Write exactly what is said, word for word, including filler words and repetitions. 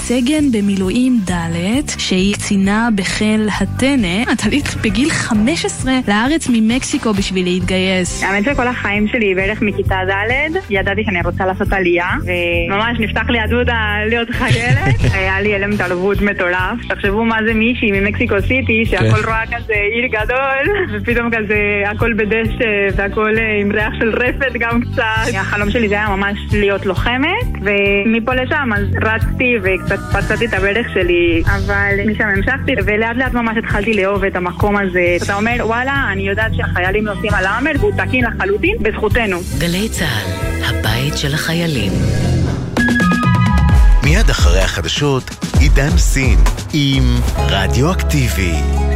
סגן במילואים ד' שהיא קצינה בחיל הטנא. את עלית בגיל חמש עשרה לארץ ממקסיקו בשביל להתגייס. האמת שכל החיים שלי בערך מכיתה ד' ידעתי שאני רוצה לעשות עלייה, וממש נפתח לי הדודה להיות חיילת. היה לי אלם תרבות מטורף. תחשבו מה זה מישהי ממקסיקו סיטי שהכל רואה כזה עיר גדול, ופתאום כזה הכל בדשא והכל עם ריח של רפת גם קצת. החלום שלי זה היה ממש להיות לוחמת, ומפה לשם אז רצתי וקצת פצעתי את הברך שלי, אבל משם המשכתי ולאט לאט ממש התחלתי לאהוב את המקום הזה. אתה אומר וואלה, אני יודעת שהחיילים נוסעים על האמר והוא תקין לחלוטין בזכותנו. גלי צהל, הבית של החיילים. מיד אחרי החדשות עידן סין עם רדיואקטיבי.